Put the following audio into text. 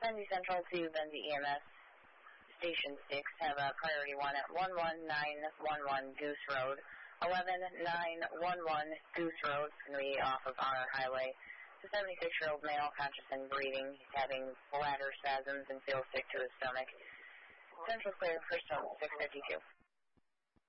Benzie Central to Benzie EMS. Station 6 have a priority 1 at 11911 Goose Road. 11911 Goose Road is going to be off of Honor Highway. It's a 76-year-old male, conscious and breathing. He's having bladder spasms and feels sick to his stomach. Central clear, first home, 652.